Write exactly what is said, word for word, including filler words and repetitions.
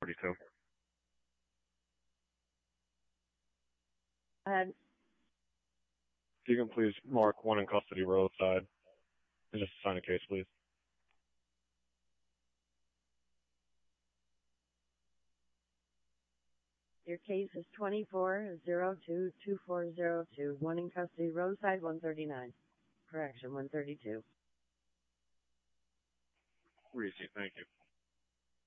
forty-two. And If you can please mark one in custody roadside and just sign a case, please. your case is twenty-four zero two two four zero two, one in custody, roadside one thirty-nine. Correction, one thirty-two. Reese, thank you.